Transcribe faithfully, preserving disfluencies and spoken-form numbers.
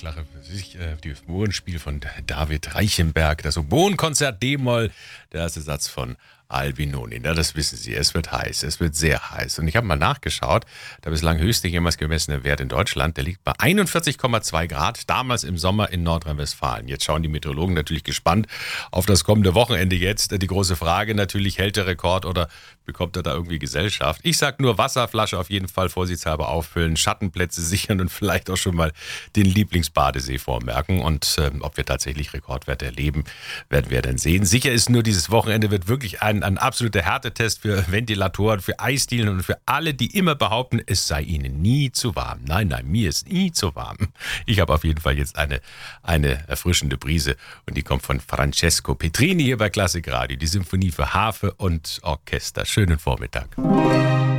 nachher sich äh, die Oboenspiel von David Reichenberg, das Oboenkonzert D-Moll, der erste Satz von Albinoni. Na, das wissen Sie, es wird heiß, es wird sehr heiß. Und ich habe mal nachgeschaut, der bislang höchste jemals gemessene Wert in Deutschland, der liegt bei einundvierzig Komma zwei Grad, damals im Sommer in Nordrhein-Westfalen. Jetzt schauen die Meteorologen natürlich gespannt auf das kommende Wochenende jetzt. Die große Frage natürlich, hält der Rekord oder bekommt er da irgendwie Gesellschaft? Ich sag nur Wasserflasche auf jeden Fall vorsichtshalber auffüllen, Schattenplätze sichern und vielleicht auch schon mal den Lieblingsbadesee vormerken. Und äh, ob wir tatsächlich Rekordwerte erleben, werden wir dann sehen. Sicher ist nur, dieses Wochenende wird wirklich ein, ein absoluter Härtetest für Ventilatoren, für Eisdielen und für alle, die immer behaupten, es sei ihnen nie zu warm. Nein, nein, mir ist nie zu warm. Ich habe auf jeden Fall jetzt eine, eine erfrischende Brise und die kommt von Francesco Petrini hier bei Klassik Radio, die Symphonie für Harfe und Orchester. Schönen Vormittag.